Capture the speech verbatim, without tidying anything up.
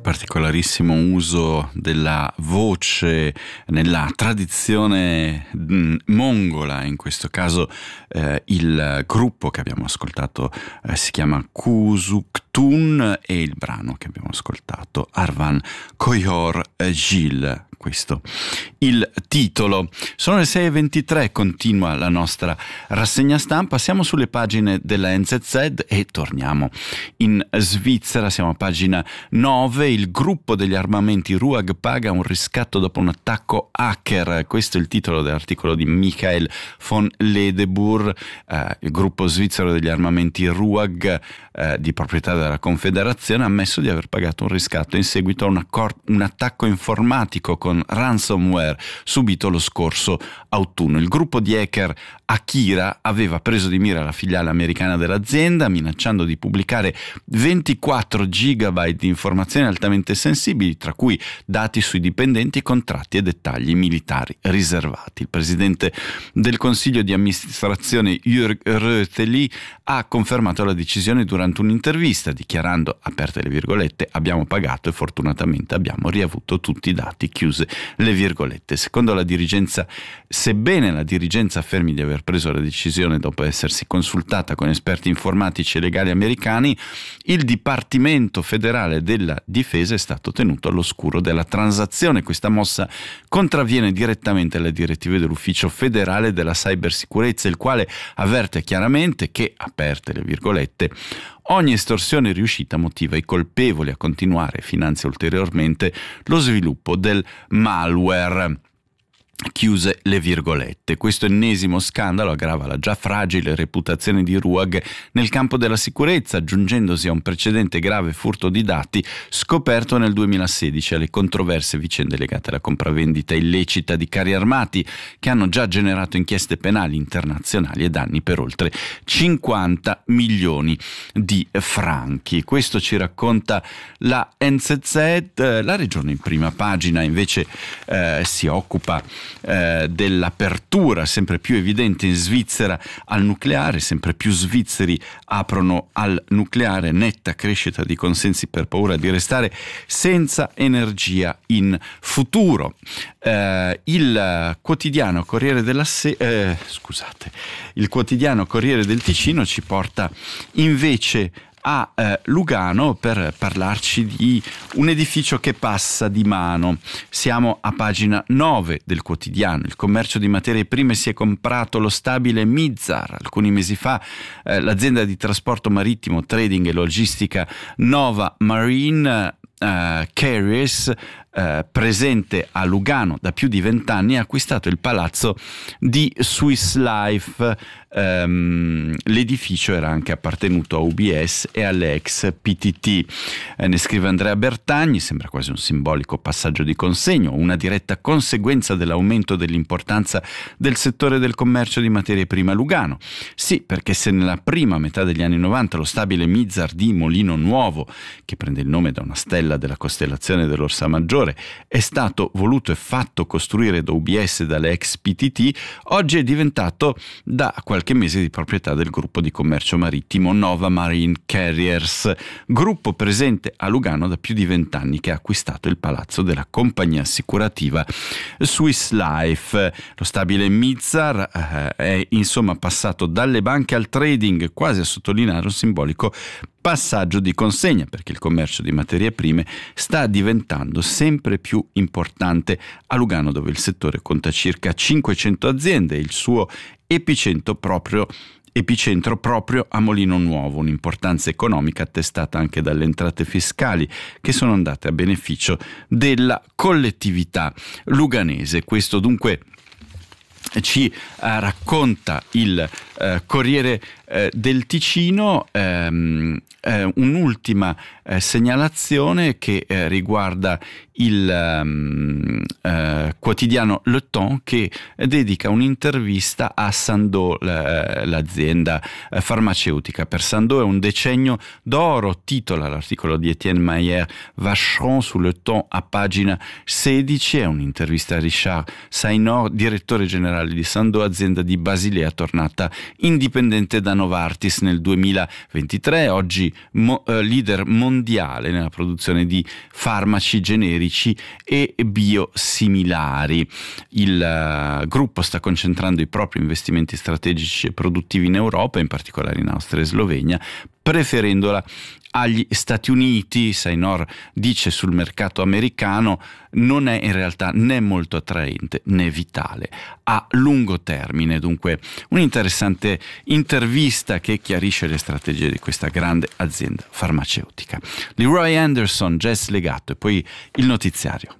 particolarissimo uso della voce nella tradizione mongola. In questo caso eh, il gruppo che abbiamo ascoltato eh, si chiama Kuzuktun e il brano che abbiamo ascoltato Arvan Koyor Gil. Questo il titolo. Sono le sei e ventitré, continua la nostra rassegna stampa, siamo sulle pagine della N Z Z e torniamo in Svizzera, siamo a pagina nove. Il gruppo degli armamenti RUAG paga un riscatto dopo un attacco hacker, questo è il titolo dell'articolo di Michael von Ledebur. Eh, il gruppo svizzero degli armamenti RUAG eh, di proprietà della Confederazione ha ammesso di aver pagato un riscatto in seguito a un, accor- un attacco informatico con con ransomware subito lo scorso autunno. Il gruppo di hacker Akira aveva preso di mira la filiale americana dell'azienda, minacciando di pubblicare ventiquattro gigabyte di informazioni altamente sensibili, tra cui dati sui dipendenti, contratti e dettagli militari riservati. Il presidente del consiglio di amministrazione Jörg Röteli ha confermato la decisione durante un'intervista, dichiarando, aperte le virgolette, abbiamo pagato e fortunatamente abbiamo riavuto tutti i dati, chiuse le virgolette. Secondo la dirigenza, sebbene la dirigenza affermi di aver preso la decisione dopo essersi consultata con esperti informatici e legali americani, il Dipartimento federale della difesa è stato tenuto all'oscuro della transazione. Questa mossa contravviene direttamente alle direttive dell'Ufficio federale della cybersicurezza, il quale avverte chiaramente che, aperte le virgolette, ogni estorsione riuscita motiva i colpevoli a continuare e finanzia ulteriormente lo sviluppo del malware. Chiuse le virgolette. Questo ennesimo scandalo aggrava la già fragile reputazione di RUAG nel campo della sicurezza, aggiungendosi a un precedente grave furto di dati scoperto nel duemilasedici alle controverse vicende legate alla compravendita illecita di carri armati, che hanno già generato inchieste penali internazionali e danni per oltre cinquanta milioni di franchi. Questo ci racconta la N Z Z. La regione in prima pagina invece eh, si occupa Eh, dell'apertura sempre più evidente in Svizzera al nucleare. Sempre più svizzeri aprono al nucleare, netta crescita di consensi per paura di restare senza energia in futuro. Eh, il quotidiano Corriere della Se- eh, scusate, il quotidiano Corriere del Ticino ci porta invece a eh, Lugano per parlarci di un edificio che passa di mano. Siamo a pagina nove del quotidiano. Il commercio di materie prime si è comprato lo stabile Mizar. Alcuni mesi fa eh, l'azienda di trasporto marittimo, trading e logistica Nova Marine Uh, Carriers, uh, presente a Lugano da più di vent'anni, ha acquistato il palazzo di Swiss Life. Um, l'edificio era anche appartenuto a U B S e alle ex P T T. Uh, ne scrive Andrea Bertagni, sembra quasi un simbolico passaggio di consegno, una diretta conseguenza dell'aumento dell'importanza del settore del commercio di materie prime a Lugano. Sì, perché se nella prima metà degli anni novanta lo stabile Mizar di Molino Nuovo, che prende il nome da una stella della costellazione dell'Orsa Maggiore, è stato voluto e fatto costruire da U B S e dalle ex P T T, oggi è diventato da qualche mese di proprietà del gruppo di commercio marittimo Nova Marine Carriers, gruppo presente a Lugano da più di vent'anni, che ha acquistato il palazzo della compagnia assicurativa Swiss Life. Lo stabile Mizar eh, è insomma passato dalle banche al trading, quasi a sottolineare un simbolico passaggio di consegna, perché il commercio di materie prime sta diventando sempre più importante a Lugano, dove il settore conta circa cinquecento aziende e il suo epicentro proprio epicentro proprio a Molino Nuovo, un'importanza economica attestata anche dalle entrate fiscali che sono andate a beneficio della collettività luganese. Questo dunque ci eh, racconta il eh, Corriere eh, del Ticino. ehm, eh, un'ultima eh, segnalazione che eh, riguarda il um, eh, quotidiano Le Temps, che dedica un'intervista a Sandoz, l'azienda farmaceutica. Per Sandoz è un decennio d'oro, titola l'articolo di Etienne Mayer Vacheron su Le Temps a pagina sedici. È un'intervista a Richard Sainor, direttore generale di Sandoz, azienda di Basilea tornata indipendente da Novartis nel duemilaventitré, oggi mo, eh, leader mondiale nella produzione di farmaci generici e biosimilari. Il uh, gruppo sta concentrando i propri investimenti strategici e produttivi in Europa, in particolare in Austria e Slovenia, preferendola agli Stati Uniti. Sainor dice: sul mercato americano non è in realtà né molto attraente né vitale a lungo termine. Dunque un'interessante intervista che chiarisce le strategie di questa grande azienda farmaceutica. Leroy Anderson, Jazz Legato e poi il notiziario.